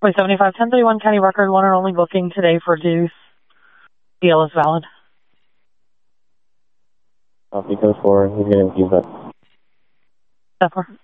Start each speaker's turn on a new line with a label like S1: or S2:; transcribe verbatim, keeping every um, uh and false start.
S1: Wait, seventy-five, ten thirty-one County Record, one and only booking today for Deuce. D L is valid.
S2: Copy, code four, he's going to infuse that.
S1: Step four.